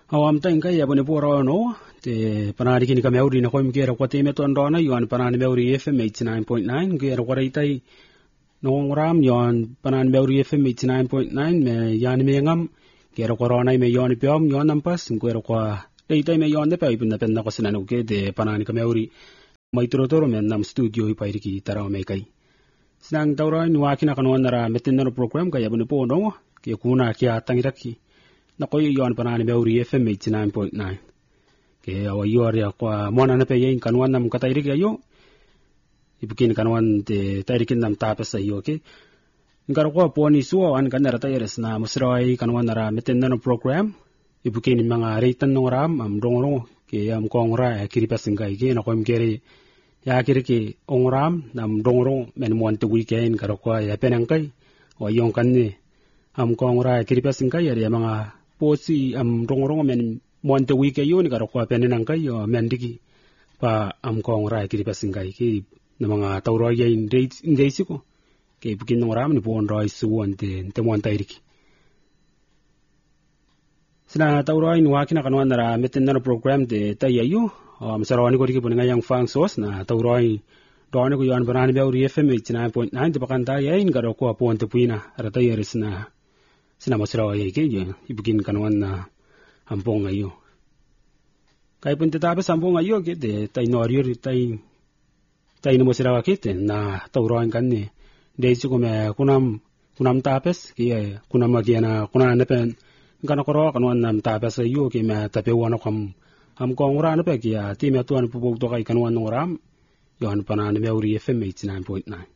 Awam ta inka ya bone pora no te panari kini kami auri na ko imkera ko te meto ndona yon panani meuri FM 89.9 ngera ko reitai no ram yon panani meuri FM 89.9 me yani me ngam ngera ko rona me yon piom yon nampas ngera ko reitai me yon de pa ipinda penna ko sinanu ke de panani kami auri mai toro me nam studio ipai ki taraw me kai sinang tawra ni wakina kanwan nara metin no program ka ya bone po no ke kuna kya tangiraki na ko yon panani meuri FM 89.9 ke awa yori kwa mona na pe yin kanwan nam katairik ayo ibukin kanwan te tairikin nam tapas ayo ke ngar ko poni suwa an kanara tayres na musrai kanwan nara meten no program ibukin mga reitan no ram am dongro ke am kongra kiripas ngai ke na ko mkere ya kiriki ongram nam dongro men monte weekend karo ko ya penangkai o yon kanne am kongra kiripas ngai ya mga posi am rong men monte wike yoni karo kwa penenang kayo mendiki pa am kong rai kiri pasingai ki na mga tawro ya indesi ko ke bukin ng ram ni buon rai suwon te monta iriki sina tawro ay nuwaki na kanuan na metin na program de tayayo masaroni ko riki po nga yang fang sos na tawro ay doon ko yon banani beuri FM 89.9 te pakanta yain karo kwa ponte puina ratayeris na sina masiraw ay ke ibukin kanuan na ampong ayo kay punta tapos ampong ayo ke de tay norio tay no masiraw ke na tawroan kanne de su ko me kunam tapos ke kunam magiana kunana pen kana koro kanuan nam tapos ayo ke me tapewan kam am kong ura na pe ke ti me tuan pupuk to kay kanuan ngoram yon panane meuri FM 89.9